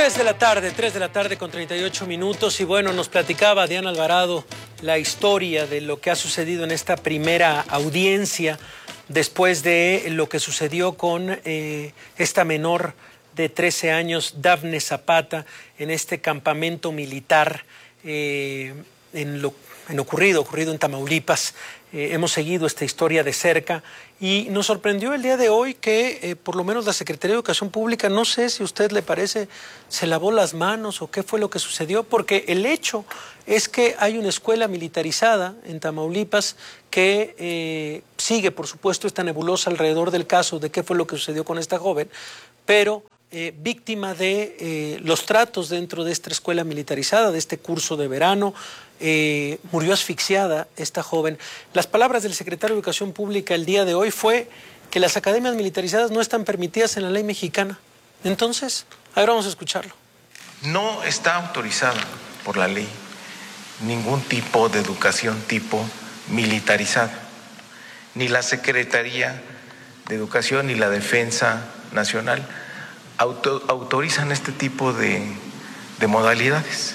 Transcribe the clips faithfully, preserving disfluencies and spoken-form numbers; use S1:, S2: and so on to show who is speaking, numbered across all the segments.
S1: tres de la tarde, tres de la tarde con treinta y ocho minutos y bueno, nos platicaba Diana Alvarado la historia de lo que ha sucedido en esta primera audiencia después de lo que sucedió con eh, esta menor de trece años, Dafne Zapata, en este campamento militar eh, en lo en ocurrido, ocurrido en Tamaulipas. Eh, hemos seguido esta historia de cerca y nos sorprendió el día de hoy que eh, por lo menos la Secretaría de Educación Pública, no sé si a usted le parece, se lavó las manos o qué fue lo que sucedió, porque el hecho es que hay una escuela militarizada en Tamaulipas que eh, sigue, por supuesto, esta nebulosa alrededor del caso de qué fue lo que sucedió con esta joven, pero Eh, víctima de eh, los tratos dentro de esta escuela militarizada, de este curso de verano. Eh, murió asfixiada esta joven. Las palabras del secretario de Educación Pública el día de hoy fue que las academias militarizadas no están permitidas en la ley mexicana. Entonces, ahora vamos a escucharlo.
S2: No está autorizada por la ley ningún tipo de educación tipo militarizada. Ni la Secretaría de Educación ni la Defensa Nacional Auto, autorizan este tipo de, de modalidades.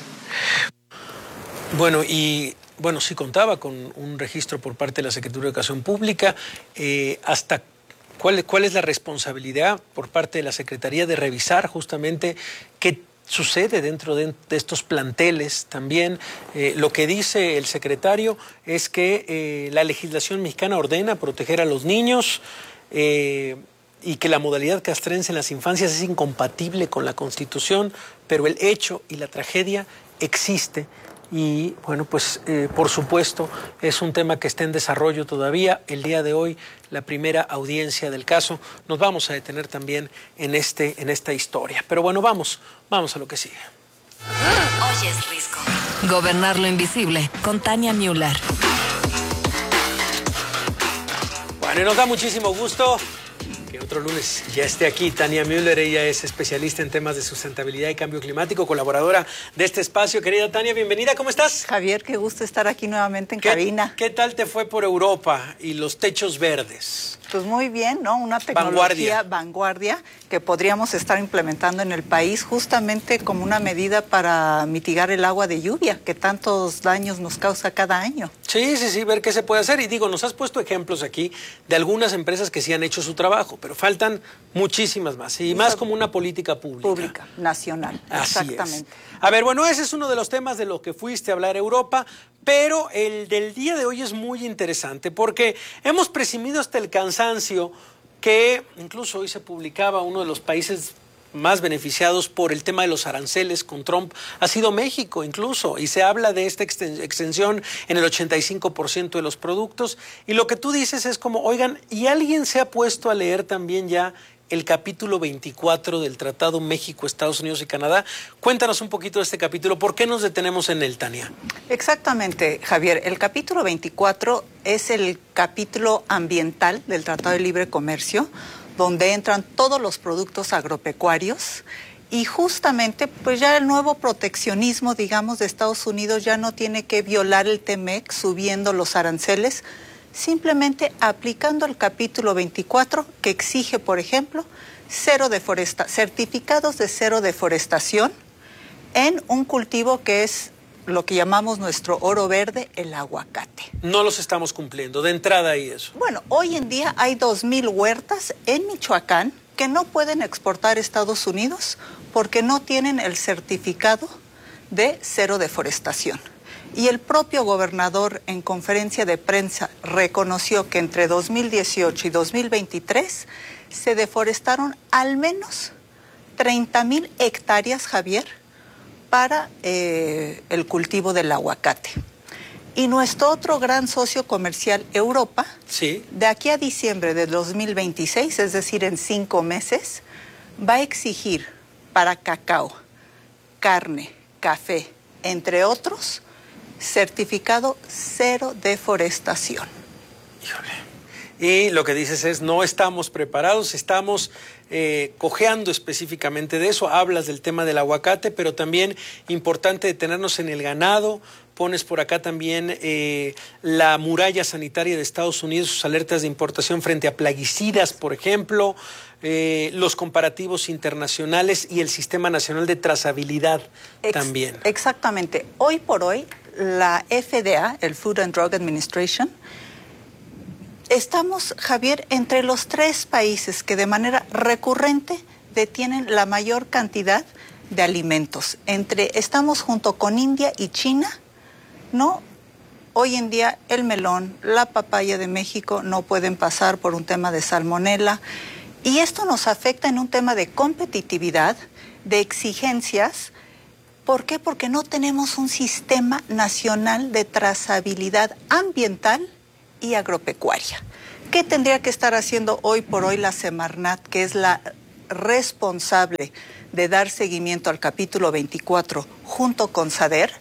S1: Bueno, y bueno, sí contaba con un registro por parte de la Secretaría de Educación Pública. Eh, ¿Hasta cuál, cuál es la responsabilidad por parte de la Secretaría de revisar justamente qué sucede dentro de, de estos planteles? También eh, lo que dice el secretario es que eh, la legislación mexicana ordena proteger a los niños, eh, y que la modalidad castrense en las infancias es incompatible con la Constitución, pero el hecho y la tragedia existe y, bueno, pues eh, por supuesto es un tema que está en desarrollo todavía. El día de hoy, la primera audiencia del caso. Nos vamos a detener también en, este, en esta historia. Pero bueno, vamos, vamos a lo que sigue.
S3: Oyes, Risco. Gobernar lo invisible, con Tania Müller.
S1: Bueno, y nos da muchísimo gusto que otro lunes ya esté aquí Tania Müller. Ella es especialista en temas de sustentabilidad y cambio climático, colaboradora de este espacio. Querida Tania, bienvenida, ¿cómo estás?
S4: Javier, qué gusto estar aquí nuevamente en
S1: ¿Qué,
S4: cabina.
S1: ¿Qué tal te fue por Europa y los techos verdes?
S4: Pues muy bien, ¿no? Una tecnología vanguardia. vanguardia que podríamos estar implementando en el país justamente como una medida para mitigar el agua de lluvia que tantos daños nos causa cada año.
S1: Sí, sí, sí, ver qué se puede hacer. Y digo, nos has puesto ejemplos aquí de algunas empresas que sí han hecho su trabajo, pero faltan muchísimas más. Y más como una política pública.
S4: Pública, nacional.
S1: Así
S4: exactamente.
S1: Es. A ver, bueno, ese es uno de los temas de lo que fuiste a hablar a Europa, pero el del día de hoy es muy interesante porque hemos presumido hasta el cansancio que incluso hoy se publicaba uno de los países más beneficiados por el tema de los aranceles con Trump ha sido México incluso, y se habla de esta extensión en el ochenta y cinco por ciento de los productos, y lo que tú dices es como, oigan, ¿y alguien se ha puesto a leer también ya el capítulo veinticuatro del Tratado México, Estados Unidos y Canadá? Cuéntanos un poquito de este capítulo. ¿Por qué nos detenemos en él, Tania?
S4: Exactamente, Javier. El capítulo veinticuatro es el capítulo ambiental del Tratado de Libre Comercio, donde entran todos los productos agropecuarios y justamente pues ya el nuevo proteccionismo, digamos, de Estados Unidos ya no tiene que violar el T M E C subiendo los aranceles, simplemente aplicando el capítulo veinticuatro que exige, por ejemplo, cero deforesta- certificados de cero deforestación en un cultivo que es lo que llamamos nuestro oro verde, el aguacate.
S1: No los estamos cumpliendo, de entrada y eso.
S4: Bueno, hoy en día hay dos mil huertas en Michoacán que no pueden exportar a Estados Unidos porque no tienen el certificado de cero deforestación. Y el propio gobernador en conferencia de prensa reconoció que entre dos mil dieciocho y dos mil veintitrés se deforestaron al menos treinta mil hectáreas, Javier, para eh, el cultivo del aguacate. Y nuestro otro gran socio comercial, Europa,
S1: sí,
S4: de aquí a diciembre de dos mil veintiséis, es decir, en cinco meses, va a exigir para cacao, carne, café, entre otros, certificado cero deforestación.
S1: Híjole. Y lo que dices es, no estamos preparados, estamos eh, cojeando específicamente de eso. Hablas del tema del aguacate, pero también importante detenernos en el ganado. Pones por acá también eh, la muralla sanitaria de Estados Unidos, sus alertas de importación frente a plaguicidas, por ejemplo, eh, los comparativos internacionales y el Sistema Nacional de Trazabilidad Ex también.
S4: Exactamente. Hoy por hoy, la F D A, el Food and Drug Administration, estamos, Javier, entre los tres países que de manera recurrente detienen la mayor cantidad de alimentos. Entre, estamos junto con India y China. No, hoy en día el melón, la papaya de México no pueden pasar por un tema de salmonela y esto nos afecta en un tema de competitividad, de exigencias. ¿Por qué? Porque no tenemos un sistema nacional de trazabilidad ambiental y agropecuaria. ¿Qué tendría que estar haciendo hoy por hoy la Semarnat, que es la responsable de dar seguimiento al capítulo veinticuatro junto con SADER?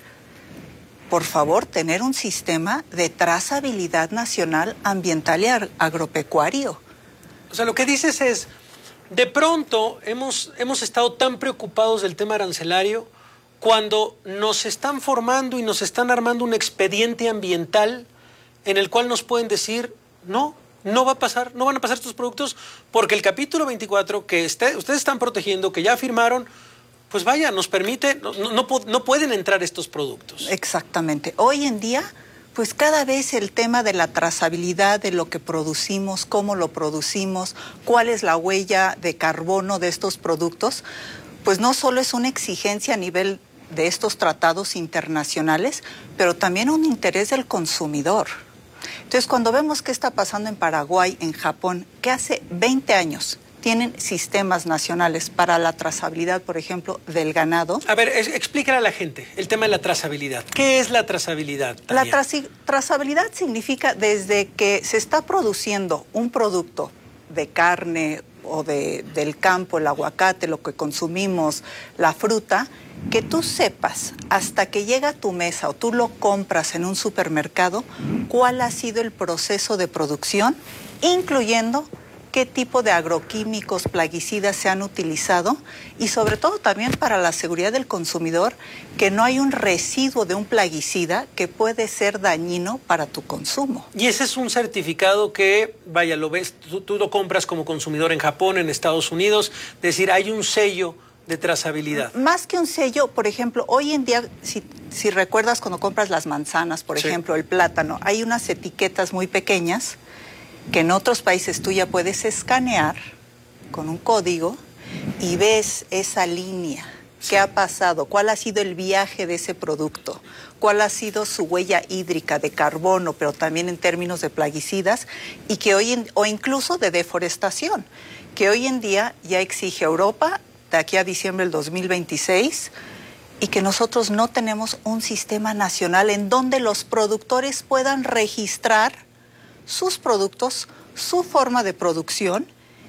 S4: Por favor, tener un sistema de trazabilidad nacional ambiental y agropecuario.
S1: O sea, lo que dices es, de pronto hemos, hemos estado tan preocupados del tema arancelario cuando nos están formando y nos están armando un expediente ambiental en el cual nos pueden decir, no, no va a pasar, no van a pasar estos productos porque el capítulo veinticuatro que este, ustedes están protegiendo, que ya firmaron, pues vaya, nos permite, no, no, no pueden entrar estos productos.
S4: Exactamente. Hoy en día, pues cada vez el tema de la trazabilidad de lo que producimos, cómo lo producimos, cuál es la huella de carbono de estos productos, pues no solo es una exigencia a nivel de estos tratados internacionales, pero también un interés del consumidor. Entonces, cuando vemos qué está pasando en Paraguay, en Japón, que hace veinte años tienen sistemas nacionales para la trazabilidad, por ejemplo, del ganado.
S1: A ver, es, explícale a la gente el tema de la trazabilidad. ¿Qué es la trazabilidad, Tania?
S4: La traci- trazabilidad significa desde que se está produciendo un producto de carne o de, del campo, el aguacate, lo que consumimos, la fruta, que tú sepas hasta que llega a tu mesa o tú lo compras en un supermercado, cuál ha sido el proceso de producción, incluyendo qué tipo de agroquímicos, plaguicidas se han utilizado y sobre todo también para la seguridad del consumidor, que no hay un residuo de un plaguicida que puede ser dañino para tu consumo.
S1: Y ese es un certificado que, vaya, lo ves, tú, tú lo compras como consumidor en Japón, en Estados Unidos, es decir, hay un sello de trazabilidad.
S4: Más que un sello, por ejemplo, hoy en día, si, si recuerdas cuando compras las manzanas, por sí. ejemplo, el plátano, hay unas etiquetas muy pequeñas que en otros países tú ya puedes escanear con un código y ves esa línea, sí. qué ha pasado, cuál ha sido el viaje de ese producto, cuál ha sido su huella hídrica de carbono, pero también en términos de plaguicidas y que hoy en, o incluso de deforestación, que hoy en día ya exige Europa de aquí a diciembre del dos mil veintiséis y que nosotros no tenemos un sistema nacional en donde los productores puedan registrar sus productos, su forma de producción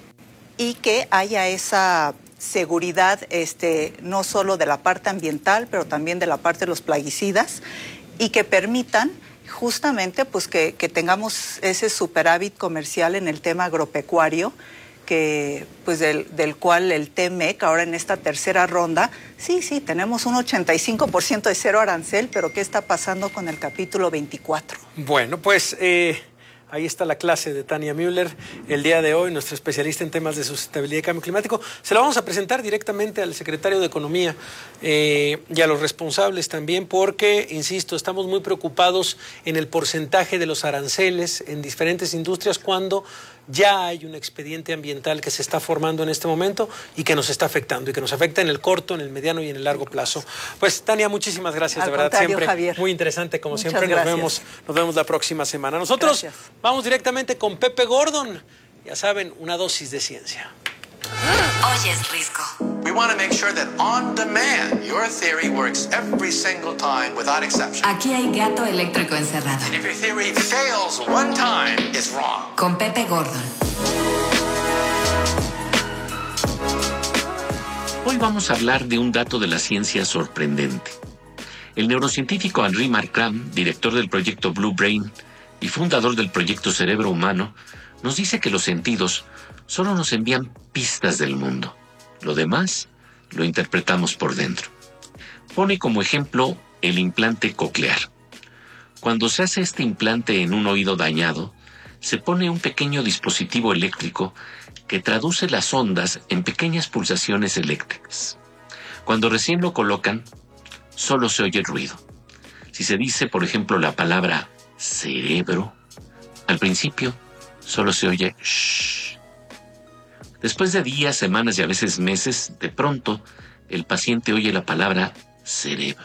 S4: y que haya esa seguridad este, no solo de la parte ambiental, pero también de la parte de los plaguicidas y que permitan justamente pues, que, que tengamos ese superávit comercial en el tema agropecuario, que, pues, del, del cual el T M E C, ahora en esta tercera ronda, sí, sí, tenemos un ochenta y cinco por ciento de cero arancel, pero ¿qué está pasando con el capítulo veinticuatro?
S1: Bueno, pues... Eh... Ahí está la clase de Tania Müller el día de hoy, nuestra especialista en temas de sustentabilidad y cambio climático. Se la vamos a presentar directamente al secretario de Economía eh, y a los responsables también, porque, insisto, estamos muy preocupados en el porcentaje de los aranceles en diferentes industrias cuando ya hay un expediente ambiental que se está formando en este momento y que nos está afectando y que nos afecta en el corto, en el mediano y en el largo plazo. Pues, Tania, muchísimas gracias,
S4: Al
S1: de verdad, siempre
S4: Javier.
S1: Muy interesante, como
S4: Muchas
S1: siempre. Nos
S4: gracias.
S1: vemos, nos vemos la próxima semana. Nosotros
S4: Gracias.
S1: Vamos directamente con Pepe Gordon. Ya saben, una dosis de ciencia.
S3: Oyes Risco.
S5: We want to make sure that on demand your theory works every single time without exception.
S3: Aquí hay gato eléctrico encerrado.
S5: And if your theory fails one time, it's wrong.
S3: Con Pepe Gordon.
S6: Hoy vamos a hablar de un dato de la ciencia sorprendente. El neurocientífico Henri Marcram, director del proyecto Blue Brain y fundador del proyecto Cerebro Humano, Nos dice que los sentidos solo nos envían pistas del mundo. Lo demás lo interpretamos por dentro. Pone como ejemplo el implante coclear. Cuando se hace este implante en un oído dañado, se pone un pequeño dispositivo eléctrico que traduce las ondas en pequeñas pulsaciones eléctricas. Cuando recién lo colocan, solo se oye ruido. Si se dice, por ejemplo, la palabra cerebro, al principio solo se oye shh. Después de días, semanas y a veces meses, de pronto, el paciente oye la palabra cerebro.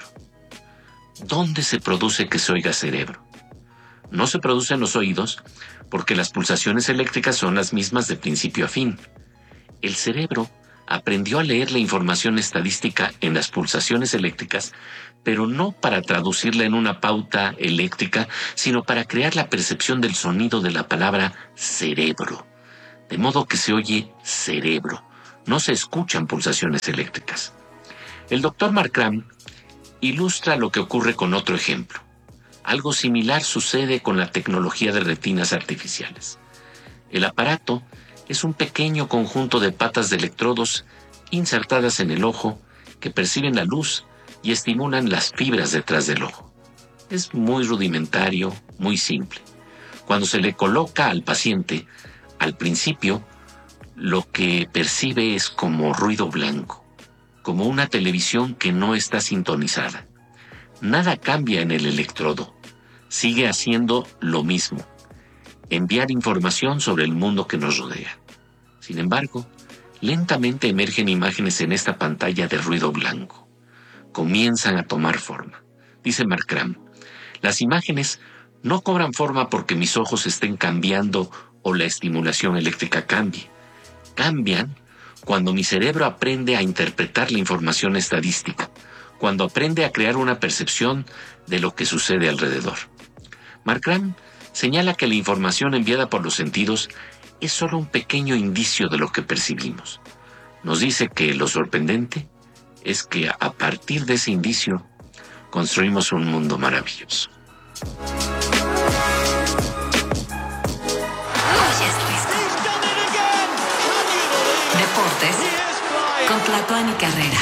S6: ¿Dónde se produce que se oiga cerebro? No se produce en los oídos porque las pulsaciones eléctricas son las mismas de principio a fin. El cerebro aprendió a leer la información estadística en las pulsaciones eléctricas, pero no para traducirla en una pauta eléctrica, sino para crear la percepción del sonido de la palabra cerebro. De modo que se oye cerebro, no se escuchan pulsaciones eléctricas. El doctor Markram ilustra lo que ocurre con otro ejemplo. Algo similar sucede con la tecnología de retinas artificiales. El aparato es un pequeño conjunto de patas de electrodos insertadas en el ojo que perciben la luz y estimulan las fibras detrás del ojo. Es muy rudimentario, muy simple. Cuando se le coloca al paciente, al principio, lo que percibe es como ruido blanco, como una televisión que no está sintonizada. Nada cambia en el electrodo. Sigue haciendo lo mismo, enviar información sobre el mundo que nos rodea. Sin embargo, lentamente emergen imágenes en esta pantalla de ruido blanco. Comienzan a tomar forma. Dice Markram, las imágenes no cobran forma porque mis ojos estén cambiando o la estimulación eléctrica cambie. Cambian cuando mi cerebro aprende a interpretar la información estadística, cuando aprende a crear una percepción de lo que sucede alrededor. Markram señala que la información enviada por los sentidos es solo un pequeño indicio de lo que percibimos. Nos dice que lo sorprendente es que a partir de ese indicio construimos un mundo maravilloso.
S3: Deportes con Tlatuani Carrera.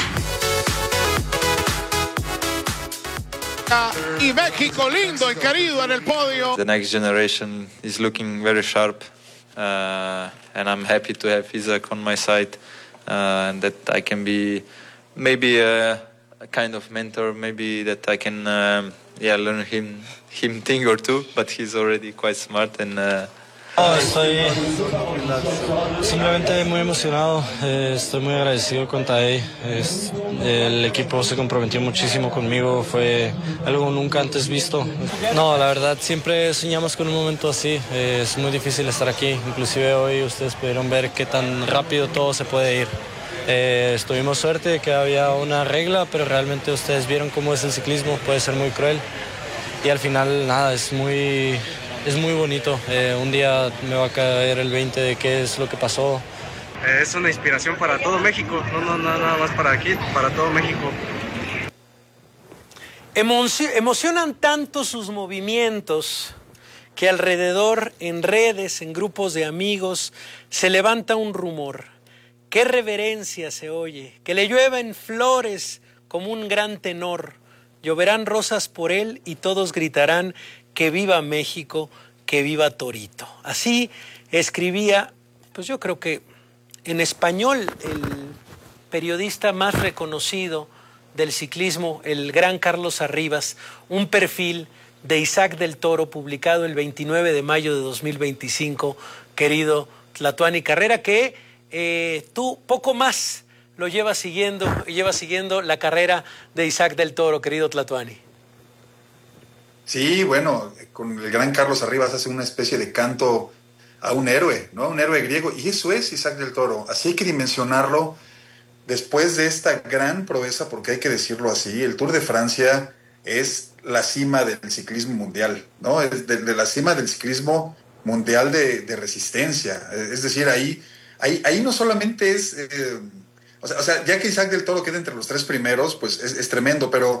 S7: Y México lindo y querido en el podio.
S8: The next generation is looking very sharp, uh, and I'm happy to have Isaac on my side, uh, and that I can be maybe a, a kind of mentor, maybe that I can um, yeah learn him him thing or two, but he's already quite smart and. Uh,
S9: Oh, estoy simplemente muy emocionado, eh, estoy muy agradecido con Tadej. Es, el equipo se comprometió muchísimo conmigo, fue algo nunca antes visto. No, la verdad siempre soñamos con un momento así, eh, es muy difícil estar aquí, inclusive hoy ustedes pudieron ver qué tan rápido todo se puede ir. Eh, tuvimos suerte de que había una regla, pero realmente ustedes vieron cómo es el ciclismo, puede ser muy cruel y al final nada, es muy... Es muy bonito, eh, un día me va a caer el veinte de qué es lo que pasó.
S10: Eh, es una inspiración para todo México, no, no, no nada más para aquí, para todo México.
S1: Emoci- emocionan tanto sus movimientos que alrededor, en redes, en grupos de amigos, se levanta un rumor. ¡Qué reverencia se oye! Que le llueven flores como un gran tenor. Lloverán rosas por él y todos gritarán que viva México, que viva Torito. Así escribía, pues yo creo que en español, el periodista más reconocido del ciclismo, el gran Carlos Arribas, un perfil de Isaac del Toro publicado el veintinueve de mayo de dos mil veinticinco, querido Tlatuani Carrera, que eh, tú poco más lo llevas siguiendo, llevas siguiendo la carrera de Isaac del Toro, querido Tlatuani.
S11: Sí, bueno, con el gran Carlos Arribas hace una especie de canto a un héroe, ¿no? Un héroe griego, y eso es Isaac del Toro. Así hay que dimensionarlo después de esta gran proeza, porque hay que decirlo así, el Tour de Francia es la cima del ciclismo mundial, ¿no? Es de, de la cima del ciclismo mundial de, de resistencia. Es decir, ahí, ahí, ahí no solamente es... Eh, o sea, o sea, ya que Isaac del Toro queda entre los tres primeros, pues es, es tremendo, pero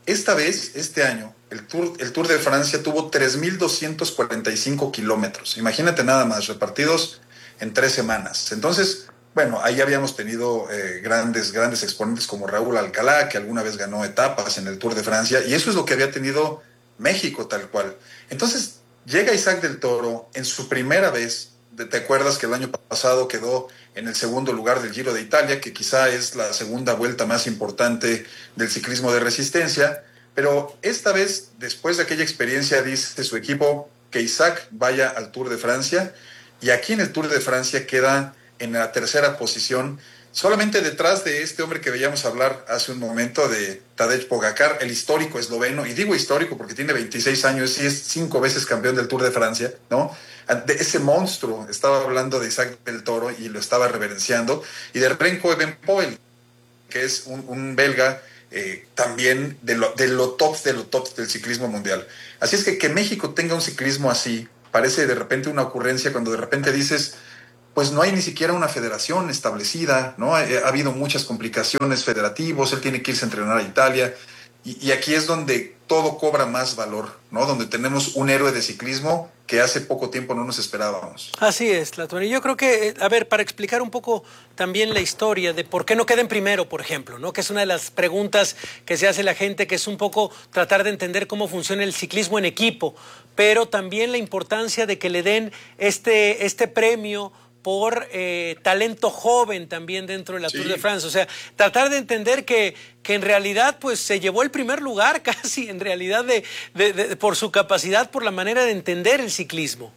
S11: esta vez, este año, el Tour, el Tour de Francia tuvo tres mil doscientos cuarenta y cinco kilómetros. Imagínate nada más, repartidos en tres semanas. Entonces, bueno, ahí habíamos tenido eh, grandes, grandes exponentes como Raúl Alcalá, que alguna vez ganó etapas en el Tour de Francia, y eso es lo que había tenido México tal cual. Entonces, llega Isaac del Toro en su primera vez. ¿Te acuerdas que el año pasado quedó en el segundo lugar del Giro de Italia, que quizá es la segunda vuelta más importante del ciclismo de resistencia? Pero esta vez, después de aquella experiencia, dice su equipo que Isaac vaya al Tour de Francia, y aquí en el Tour de Francia queda en la tercera posición, solamente detrás de este hombre que veíamos hablar hace un momento, de Tadej Pogačar, el histórico esloveno, y digo histórico porque tiene veintiséis años y es cinco veces campeón del Tour de Francia, ¿no? De ese monstruo, estaba hablando de Isaac del Toro y lo estaba reverenciando, y de Remco Evenepoel, que es un, un belga eh, también de lo, de lo top de lo top del ciclismo mundial. Así es que que México tenga un ciclismo así parece de repente una ocurrencia cuando de repente dices, pues no hay ni siquiera una federación establecida, ¿no? Ha, ha habido muchas complicaciones federativos, él tiene que irse a entrenar a Italia, y, y aquí es donde todo cobra más valor, ¿no? Donde tenemos un héroe de ciclismo que hace poco tiempo no nos esperábamos.
S1: Así es, Tlatuani. Yo creo que, a ver, para explicar un poco también la historia de por qué no queden primero, por ejemplo, ¿no? Que es una de las preguntas que se hace la gente, que es un poco tratar de entender cómo funciona el ciclismo en equipo, pero también la importancia de que le den este, este premio por eh, talento joven también dentro de la sí. Tour de France. O sea, tratar de entender que, que en realidad pues se llevó el primer lugar casi, en realidad, de, de, de, por su capacidad, por la manera de entender el ciclismo.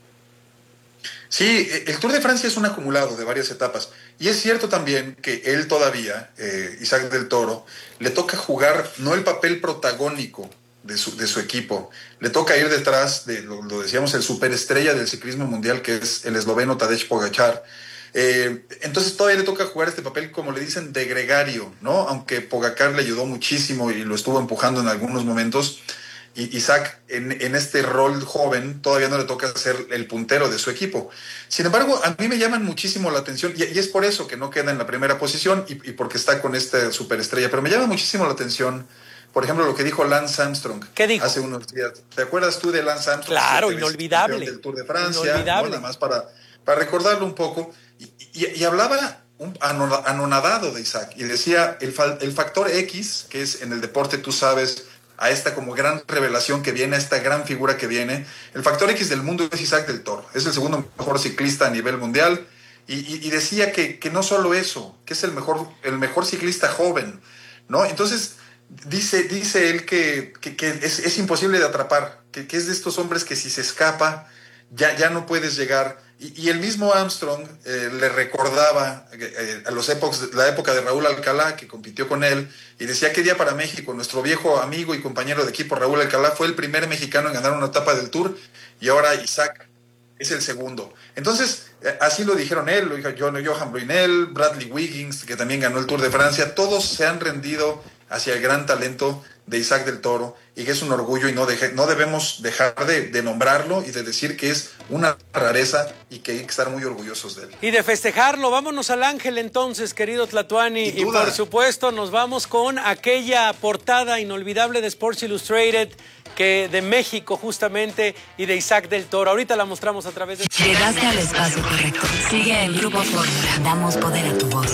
S11: Sí, el Tour de Francia es un acumulado de varias etapas. Y es cierto también que él todavía, eh, Isaac del Toro, le toca jugar no el papel protagónico de su, de su equipo. Le toca ir detrás de, lo, lo decíamos, el superestrella del ciclismo mundial, que es el esloveno Tadej Pogačar. Eh, entonces todavía le toca jugar este papel, como le dicen, de gregario, ¿no? Aunque Pogačar le ayudó muchísimo y lo estuvo empujando en algunos momentos, y Isaac en, en este rol joven todavía no le toca ser el puntero de su equipo. Sin embargo, a mí me llaman muchísimo la atención, y, y es por eso que no queda en la primera posición y, y porque está con esta superestrella, pero me llama muchísimo la atención, por ejemplo, lo que dijo Lance Armstrong.
S1: ¿Qué dijo?
S11: Hace unos días. ¿Te acuerdas tú de Lance Armstrong?
S1: Claro, inolvidable.
S11: Del Tour de Francia,
S1: inolvidable.
S11: ¿no? Nada más para, para recordarlo un poco. Y, y, y hablaba un anonadado de Isaac y decía el, el factor X, que es en el deporte, tú sabes, a esta como gran revelación que viene, a esta gran figura que viene. El factor X del mundo es Isaac del Toro. Es el segundo mejor ciclista a nivel mundial. Y, y, y decía que, que no solo eso, que es el mejor, el mejor ciclista joven, ¿no? Entonces, dice, dice él que, que, que es, es imposible de atrapar, que, que es de estos hombres que si se escapa, ya, ya no puedes llegar. Y, y el mismo Armstrong eh, le recordaba eh, a los épocas, la época de Raúl Alcalá, que compitió con él, y decía que día para México, nuestro viejo amigo y compañero de equipo Raúl Alcalá fue el primer mexicano en ganar una etapa del Tour, y ahora Isaac es el segundo. Entonces, eh, así lo dijeron él, lo dijo John, Johan Brunel, Bradley Wiggins, que también ganó el Tour de Francia. Todos se han rendido hacia el gran talento de Isaac del Toro, y que es un orgullo, y no, deje, no debemos dejar de, de nombrarlo y de decir que es una rareza y que hay que estar muy orgullosos de él.
S1: Y de festejarlo. Vámonos al Ángel entonces, querido Tlatuani, y por supuesto nos vamos con aquella portada inolvidable de Sports Illustrated, que de México justamente, y de Isaac del Toro. Ahorita la mostramos a través de...
S3: Llegaste al espacio correcto. Sigue en Grupo Fórmula. Damos poder a tu voz.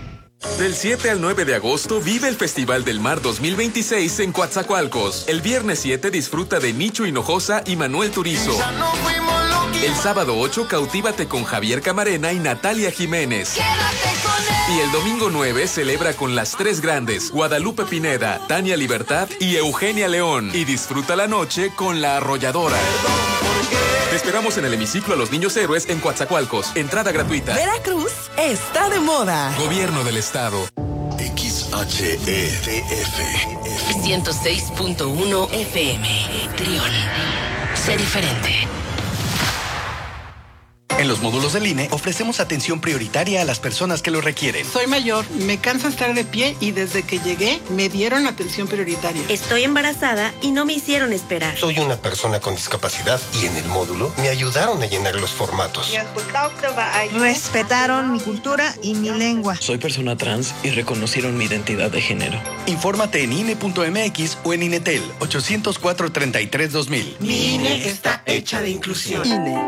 S12: Del siete al nueve de agosto vive el Festival del Mar dos mil veintiséis en Coatzacoalcos. El viernes siete disfruta de Nicho Hinojosa y Manuel Turizo. El sábado ocho cautívate con Javier Camarena y Natalia Jiménez. Y el domingo nueve celebra con las tres grandes, Guadalupe Pineda, Tania Libertad y Eugenia León. Y disfruta la noche con La Arrolladora. Te esperamos en el hemiciclo a los Niños Héroes en Coatzacoalcos. Entrada gratuita.
S13: Veracruz está de moda.
S12: Gobierno del Estado.
S14: X H E D F
S3: ciento seis punto uno F M. Trión. Sé diferente.
S15: En los módulos del I N E ofrecemos atención prioritaria a las personas que lo requieren.
S16: Soy mayor, me cansa estar de pie y desde que llegué me dieron atención prioritaria.
S17: Estoy embarazada y no me hicieron esperar.
S18: Soy una persona con discapacidad y en el módulo me ayudaron a llenar los formatos.
S19: Respetaron mi cultura y mi lengua.
S20: Soy persona trans y reconocieron mi identidad de género.
S15: Infórmate en I N E punto M X o en INETEL ochocientos cuatro, treinta y tres, dos mil.
S19: Mi I N E está hecha de inclusión.
S15: I N E.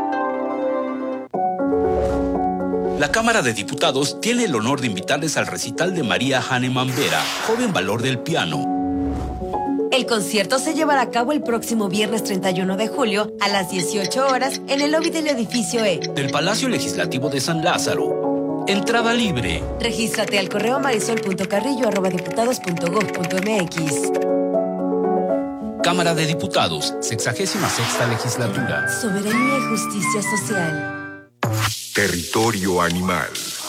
S21: La Cámara de Diputados tiene el honor de invitarles al recital de María Hahnemann Vera, joven valor del piano.
S22: El concierto se llevará a cabo el próximo viernes treinta y uno de julio a las dieciocho horas en el lobby del edificio E
S21: del Palacio Legislativo de San Lázaro. Entrada libre.
S22: Regístrate al correo marisol punto carrillo arroba diputados punto gob punto mx.
S21: Cámara de Diputados, sexagésima sexta legislatura.
S22: Soberanía y justicia social.
S23: Territorio animal.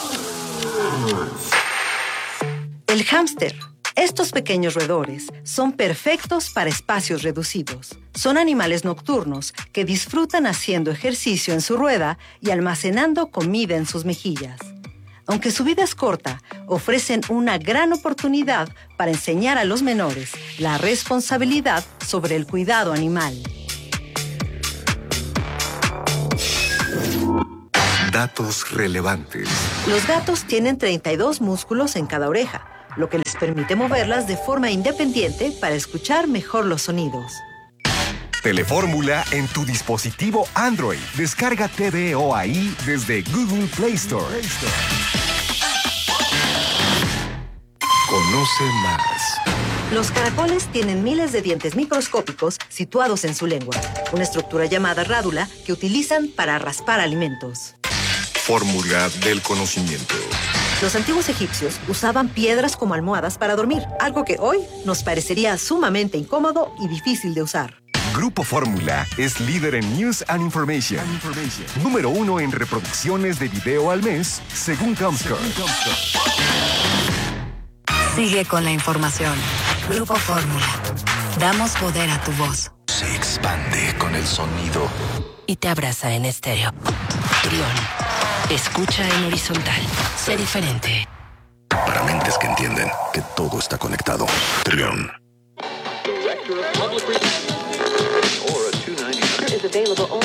S24: El hámster. Estos pequeños roedores son perfectos para espacios reducidos. Son animales nocturnos que disfrutan haciendo ejercicio en su rueda y almacenando comida en sus mejillas. Aunque su vida es corta, ofrecen una gran oportunidad para enseñar a los menores la responsabilidad sobre el cuidado animal.
S23: Datos relevantes.
S24: Los gatos tienen treinta y dos músculos en cada oreja, lo que les permite moverlas de forma independiente para escuchar mejor los sonidos.
S23: Telefórmula en tu dispositivo Android. Descarga T V O A I desde Google Play Store. Conoce más.
S24: Los caracoles tienen miles de dientes microscópicos situados en su lengua, una estructura llamada rádula que utilizan para raspar alimentos.
S23: Fórmula del conocimiento.
S24: Los antiguos egipcios usaban piedras como almohadas para dormir, algo que hoy nos parecería sumamente incómodo y difícil de usar.
S23: Grupo Fórmula es líder en News and Information. And Information. Número uno en reproducciones de video al mes, según Comscore.
S3: Sigue con la información. Grupo Fórmula. Damos poder a tu voz.
S14: Se expande con el sonido.
S3: Y te abraza en estéreo. Trión. Escucha en horizontal. Sé diferente.
S14: Para mentes que entienden que todo está conectado. Trión.